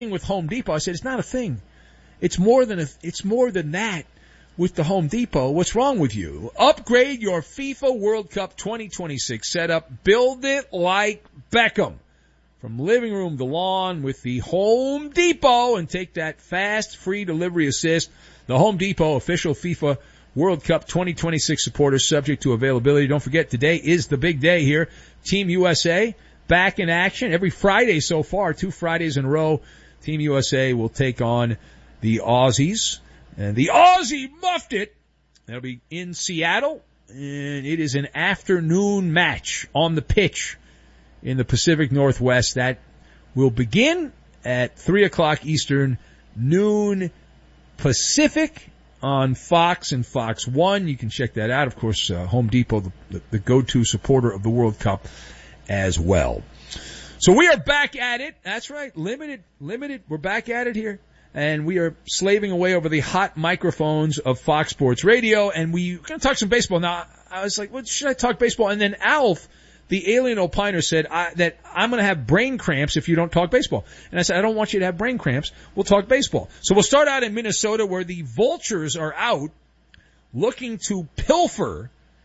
with Home Depot. I said, it's not a thing. It's more than that with the Home Depot. What's wrong with you? Upgrade your FIFA World Cup 2026 setup. Build it like Beckham. From living room to lawn with the Home Depot, and take that fast, free delivery assist. The Home Depot official FIFA World Cup 2026 supporter, subject to availability. Don't forget, today is the big day here. Team USA back in action every Friday so far, 2 Fridays in a row. Team USA will take on the Aussies, and the Aussie muffed it. That'll be in Seattle, and it is an afternoon match on the pitch in the Pacific Northwest. That will begin at 3 o'clock Eastern, noon Pacific, on Fox and Fox 1. You can check that out. Of course, Home Depot, the go-to supporter of the World Cup as well. So we are back at it. That's right. Limited. We're back at it here. And we are slaving away over the hot microphones of Fox Sports Radio. And we're going to talk some baseball. Now, I was like, should I talk baseball? And then Alf, the alien opiner, said that I'm going to have brain cramps if you don't talk baseball. And I said, I don't want you to have brain cramps. We'll talk baseball. So we'll start out in Minnesota, where the Vultures are out looking to pilfer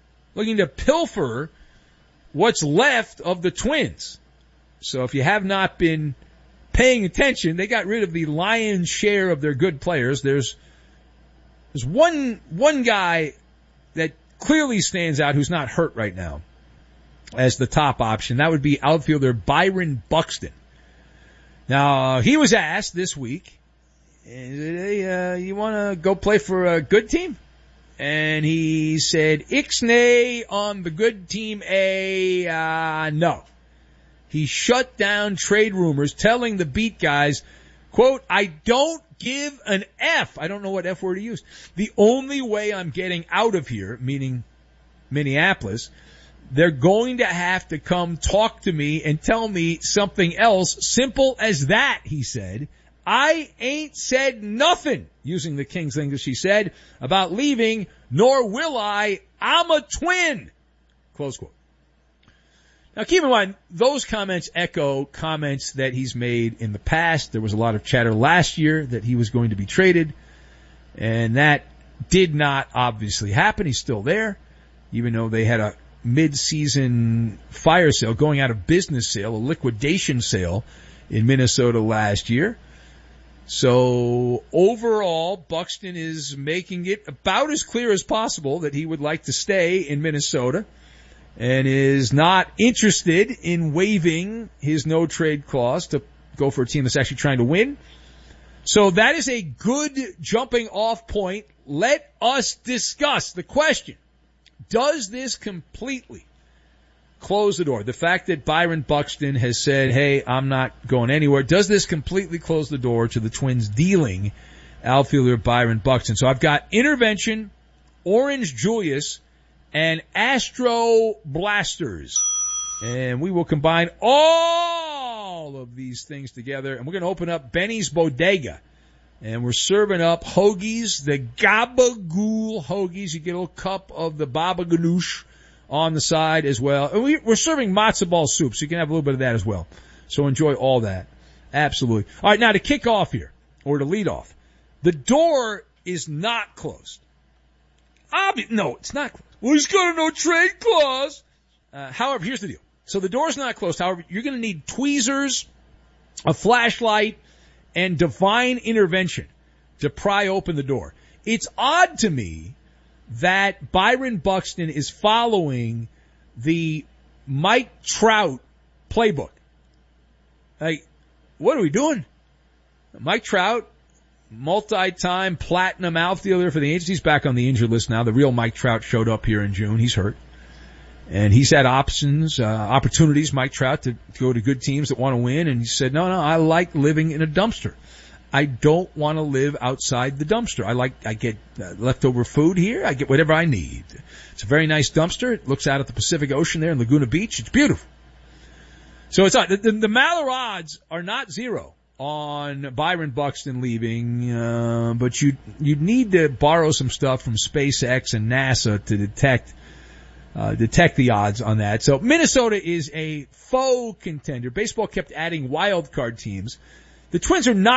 what's left of the Twins. So if you have not been paying attention, they got rid of the lion's share of their good players. There's one guy that clearly stands out who's not hurt right now as the top option. That would be outfielder Byron Buxton. Now, he was asked this week, hey, you want to go play for a good team? And he said, Ixnay on the good team no. He shut down trade rumors, telling the beat guys, quote, I don't give an F. I don't know what F word he used. The only way I'm getting out of here, meaning Minneapolis, they're going to have to come talk to me and tell me something else. Simple as that, he said. I ain't said nothing, using the King's English, he said, about leaving, nor will I. I'm a Twin. Close quote. Now, keep in mind, those comments echo comments that he's made in the past. There was a lot of chatter last year that he was going to be traded, and that did not obviously happen. He's still there, even though they had a mid-season fire sale, going out of business sale, a liquidation sale in Minnesota last year. So overall, Buxton is making it about as clear as possible that he would like to stay in Minnesota, and is not interested in waiving his no-trade clause to go for a team that's actually trying to win. So that is a good jumping-off point. Let us discuss the question. Does this completely close the door? The fact that Byron Buxton has said, hey, I'm not going anywhere, does this completely close the door to the Twins dealing outfielder Byron Buxton? So I've got Intervention, Orange Julius, and Astro Blasters. And we will combine all of these things together, and we're going to open up Benny's Bodega. And we're serving up hoagies, the Gabagool hoagies. You get a little cup of the Baba Ganoush on the side as well. And we're serving matzo ball soup, so you can have a little bit of that as well. So enjoy all that. Absolutely. All right, now to kick off here, or to lead off, the door is not closed. No, it's not closed. Well, he's got a no-trade clause. However, here's the deal. So the door's not closed. However, you're going to need tweezers, a flashlight, and divine intervention to pry open the door. It's odd to me that Byron Buxton is following the Mike Trout playbook. Like, what are we doing? Mike Trout, multi-time platinum outfielder for the Angels. He's back on the injured list now. The real Mike Trout showed up here in June. He's hurt. And he's had opportunities, Mike Trout, to go to good teams that want to win. And he said, no, I like living in a dumpster. I don't want to live outside the dumpster. I get leftover food here. I get whatever I need. It's a very nice dumpster. It looks out at the Pacific Ocean there in Laguna Beach. It's beautiful. So it's the Maller odds are not zero on Byron Buxton leaving, but you'd need to borrow some stuff from SpaceX and NASA to detect the odds on that. So Minnesota is a faux contender. Baseball kept adding wild card teams. The Twins are not